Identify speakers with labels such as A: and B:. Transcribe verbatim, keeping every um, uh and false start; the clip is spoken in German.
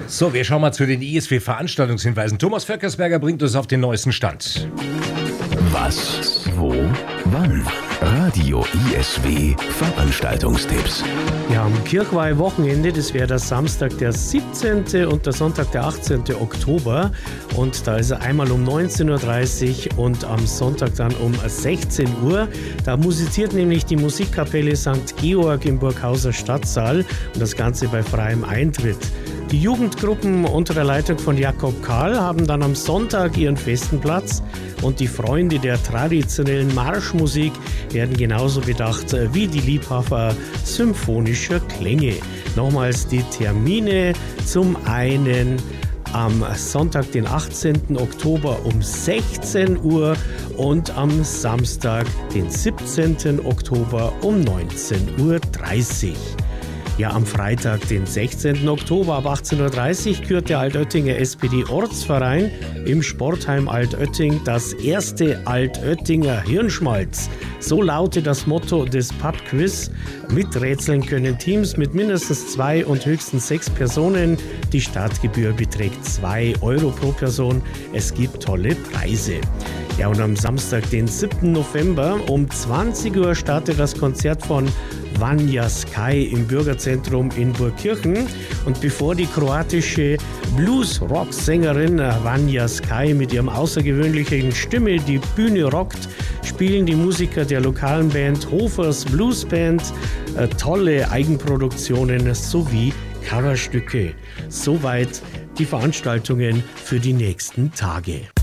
A: So, wir schauen mal zu den I S W-Veranstaltungshinweisen. Thomas Völkersberger bringt uns auf den neuesten Stand.
B: Was, wo, wann? Radio I S W Veranstaltungstipps.
C: Ja, am Kirchweih-Wochenende, das wäre der Samstag, der siebzehnte und der Sonntag, der achtzehnte Oktober. Und da ist er einmal um neunzehn Uhr dreißig und am Sonntag dann um sechzehn Uhr. Da musiziert nämlich die Musikkapelle Sankt Georg im Burghauser Stadtsaal und das Ganze bei freiem Eintritt. Die Jugendgruppen unter der Leitung von Jakob Karl haben dann am Sonntag ihren festen Platz und die Freunde der traditionellen Marschmusik werden genauso bedacht wie die Liebhaber symphonischer Klänge. Nochmals die Termine: zum einen am Sonntag, den achtzehnten Oktober um sechzehn Uhr und am Samstag, den siebzehnten Oktober um neunzehn Uhr dreißig. Ja, am Freitag, den sechzehnten Oktober ab achtzehn Uhr dreißig kürt der Altöttinger S P D-Ortsverein im Sportheim Altötting das erste Altöttinger Hirnschmalz. So lautet das Motto des Pub-Quiz. Miträtseln können Teams mit mindestens zwei und höchstens sechs Personen. Die Startgebühr beträgt zwei Euro pro Person. Es gibt tolle Preise. Ja, und am Samstag, den siebten November um zwanzig Uhr startet das Konzert von Vanja Sky im Bürgerzentrum in Burgkirchen. Und bevor die kroatische Blues-Rock-Sängerin Vanja Sky mit ihrem außergewöhnlichen Stimme die Bühne rockt, spielen die Musiker der lokalen Band Hofers Blues Band äh, tolle Eigenproduktionen sowie Coverstücke. Soweit die Veranstaltungen für die nächsten Tage.